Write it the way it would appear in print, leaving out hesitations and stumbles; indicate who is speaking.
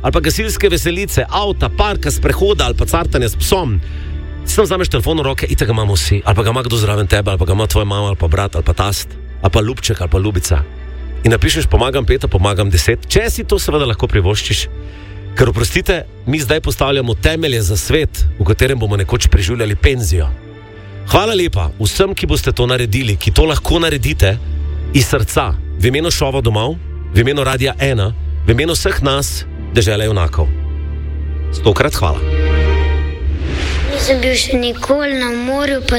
Speaker 1: ali pa gasilske veselice, avta, parka, sprehoda ali pa cartanja s psom. Si tam vzameš telefon v roke, itak ga imamo vsi, ali pa ga ima kdo zraven tebe, ali pa ga ima tvoja mama, ali pa brat, ali pa tast, ali pa ljubček, ali pa ljubica. In napišeš pomagam 5, pomagam 10, če si to seveda lahko privoščiš. Ker oprostite, mi zdaj postavljamo temelje za svet, v katerem bomo nekoč preživljali penzijo. Hvala lepa vsem, ki boste to naredili, ki to lahko naredite iz srca, v imenu Šova domov, v imenu Radia 1, v imenu vseh nas, dežele junakov. 100-krat hvala.
Speaker 2: Nisem bil še nikoli na morju, pa